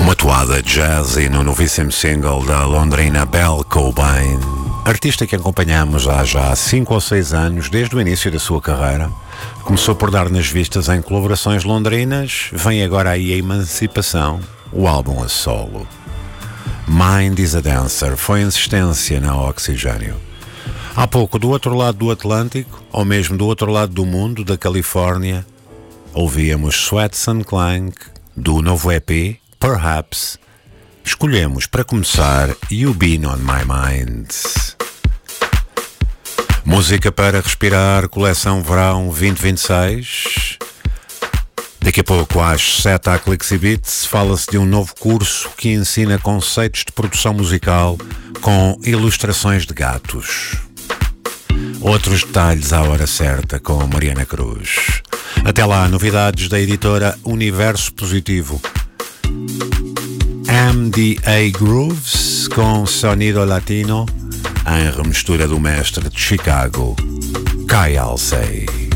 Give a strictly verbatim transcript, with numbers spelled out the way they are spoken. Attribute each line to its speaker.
Speaker 1: Uma toada jazzy no novíssimo single da londrina Belle Cobain, artista que acompanhamos há já cinco ou seis anos, desde o início da sua carreira. Começou por dar nas vistas em colaborações londrinas, vem agora aí a emancipação, o álbum a solo. Mind is a Dancer foi insistência na Oxigênio. Há pouco, do outro lado do Atlântico, ou mesmo do outro lado do mundo, da Califórnia, ouvíamos Sweats and Clank, do novo E P, Perhaps. Escolhemos, para começar, You Been On My Mind. Música para respirar, coleção verão vinte vinte e seis. Daqui a pouco, às sete, à Clicks e Beats, fala-se de um novo curso que ensina conceitos de produção musical com ilustrações de gatos. Outros detalhes à hora certa com Mariana Cruz. Até lá, novidades da editora Universo Positivo. M D A Grooves com Sonido Latino em remistura do mestre de Chicago, Kai Alcei.